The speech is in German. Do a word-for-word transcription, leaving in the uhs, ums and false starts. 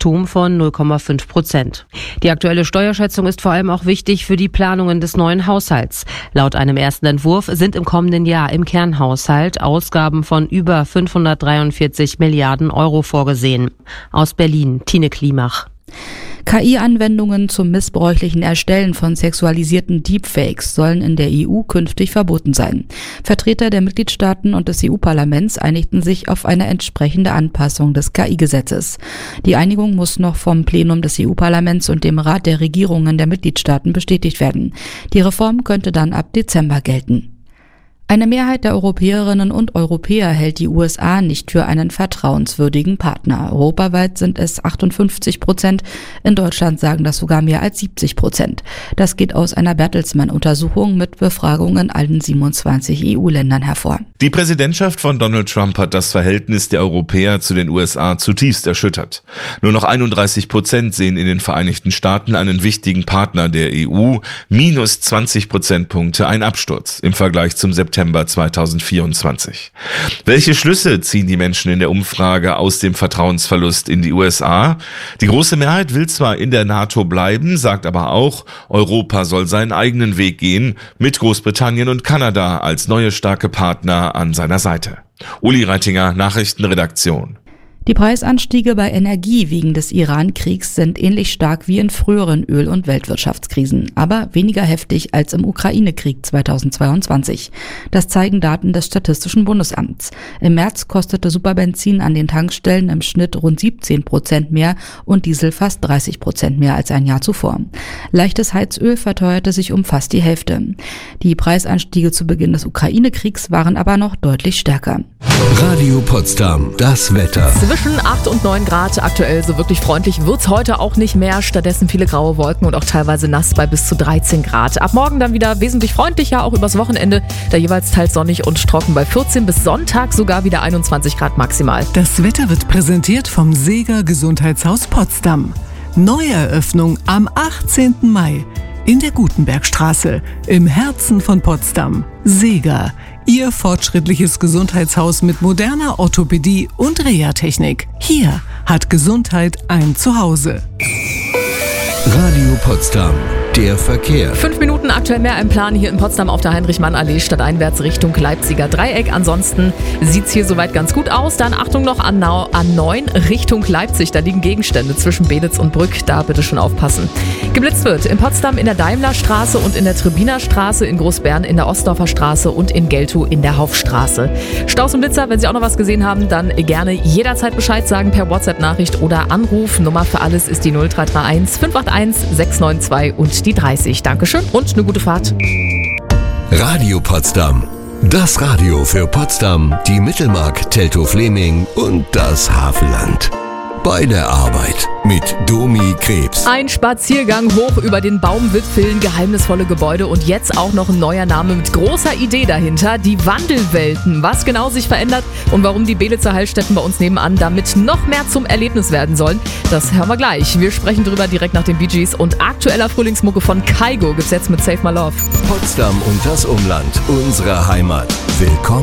Wachstum von null Komma fünf Prozent. Die aktuelle Steuerschätzung ist vor allem auch wichtig für die Planungen des neuen Haushalts. Laut einem ersten Entwurf sind im kommenden Jahr im Kernhaushalt Ausgaben von über fünfhundertdreiundvierzig Milliarden Euro vorgesehen. Aus Berlin, Tine Klimach. K I-Anwendungen zum missbräuchlichen Erstellen von sexualisierten Deepfakes sollen in der E U künftig verboten sein. Vertreter der Mitgliedstaaten und des E U-Parlaments einigten sich auf eine entsprechende Anpassung des K I-Gesetzes. Die Einigung muss noch vom Plenum des E U-Parlaments und dem Rat der Regierungen der Mitgliedstaaten bestätigt werden. Die Reform könnte dann ab Dezember gelten. Eine Mehrheit der Europäerinnen und Europäer hält die U S A nicht für einen vertrauenswürdigen Partner. Europaweit sind es achtundfünfzig Prozent, in Deutschland sagen das sogar mehr als siebzig Prozent. Das geht aus einer Bertelsmann-Untersuchung mit Befragungen in allen siebenundzwanzig E U-Ländern hervor. Die Präsidentschaft von Donald Trump hat das Verhältnis der Europäer zu den U S A zutiefst erschüttert. Nur noch einunddreißig Prozent sehen in den Vereinigten Staaten einen wichtigen Partner der E U, minus zwanzig Prozentpunkte ein Absturz im Vergleich zum September zweitausendvierundzwanzig. Welche Schlüsse ziehen die Menschen in der Umfrage aus dem Vertrauensverlust in die U S A? Die große Mehrheit will zwar in der NATO bleiben, sagt aber auch, Europa soll seinen eigenen Weg gehen, mit Großbritannien und Kanada als neue starke Partner an seiner Seite. Uli Reitinger, Nachrichtenredaktion. Die Preisanstiege bei Energie wegen des Iran-Kriegs sind ähnlich stark wie in früheren Öl- und Weltwirtschaftskrisen, aber weniger heftig als im Ukraine-Krieg zweitausendzweiundzwanzig. Das zeigen Daten des Statistischen Bundesamts. Im März kostete Superbenzin an den Tankstellen im Schnitt rund siebzehn Prozent mehr und Diesel fast dreißig Prozent mehr als ein Jahr zuvor. Leichtes Heizöl verteuerte sich um fast die Hälfte. Die Preisanstiege zu Beginn des Ukraine-Kriegs waren aber noch deutlich stärker. Radio Potsdam, das Wetter. Zwischen acht und neun Grad, aktuell so wirklich freundlich wird's heute auch nicht mehr. Stattdessen viele graue Wolken und auch teilweise nass bei bis zu dreizehn Grad. Ab morgen dann wieder wesentlich freundlicher, auch übers Wochenende. Da jeweils teils sonnig und trocken bei vierzehn, bis Sonntag sogar wieder einundzwanzig Grad maximal. Das Wetter wird präsentiert vom Seeger Gesundheitshaus Potsdam. Neueröffnung am achtzehnten Mai in der Gutenbergstraße im Herzen von Potsdam. Seeger, Ihr fortschrittliches Gesundheitshaus mit moderner Orthopädie und Reha-Technik. Hier hat Gesundheit ein Zuhause. Radio Potsdam, der Verkehr. Fünf Minuten aktuell mehr im Plan hier in Potsdam auf der Heinrich-Mann-Allee stadteinwärts Richtung Leipziger Dreieck. Ansonsten sieht's hier soweit ganz gut aus. Dann Achtung noch an A neun Richtung Leipzig. Da liegen Gegenstände zwischen Beditz und Brück. Da bitte schon aufpassen. Geblitzt wird in Potsdam in der Daimlerstraße und in der Tribiner Straße, in Großbern in der Ostdorfer Straße und in Geltow in der Haufstraße. Staus und Blitzer, wenn Sie auch noch was gesehen haben, dann gerne jederzeit Bescheid sagen per WhatsApp-Nachricht oder Anruf. Nummer für alles ist die null drei drei eins fünf acht eins sechs neun zwei und die dreißig. Dankeschön und eine gute Fahrt. Radio Potsdam. Das Radio für Potsdam, die Mittelmark, Teltow-Fleming und das Havelland. Bei der Arbeit mit Domi Krebs. Ein Spaziergang hoch über den Baumwipfeln, geheimnisvolle Gebäude und jetzt auch noch ein neuer Name mit großer Idee dahinter, die Wandelwelten. Was genau sich verändert und warum die Belitzer Heilstätten bei uns nebenan damit noch mehr zum Erlebnis werden sollen, das hören wir gleich. Wir sprechen drüber direkt nach den Bee Gees und aktueller Frühlingsmucke von Kygo gibt's jetzt mit Save My Love. Potsdam und das Umland, unsere Heimat. Willkommen